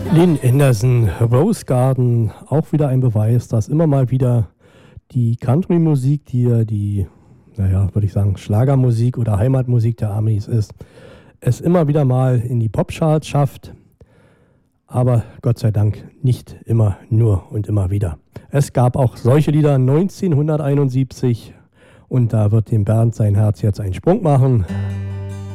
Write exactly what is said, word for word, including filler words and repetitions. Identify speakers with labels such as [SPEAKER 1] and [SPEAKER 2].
[SPEAKER 1] Lynn Anderson, Rose Garden, auch wieder ein Beweis, dass immer mal wieder die Country-Musik, die ja die, naja, würde ich sagen, Schlagermusik oder Heimatmusik der Amis ist, es immer wieder mal in die Popcharts schafft, aber Gott sei Dank nicht immer nur und immer wieder. Es gab auch solche Lieder neunzehnhunderteinundsiebzig und da wird dem Bernd sein Herz jetzt einen Sprung machen.